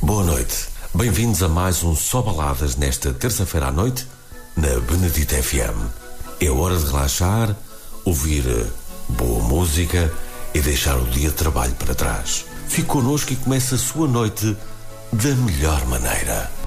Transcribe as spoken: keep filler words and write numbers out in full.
Boa noite. Bem-vindos a mais um Só Baladas nesta terça-feira à noite na Benedita F M. É hora de relaxar, ouvir boa música e deixar o dia de trabalho para trás. Fique connosco e comece a sua noite da melhor maneira.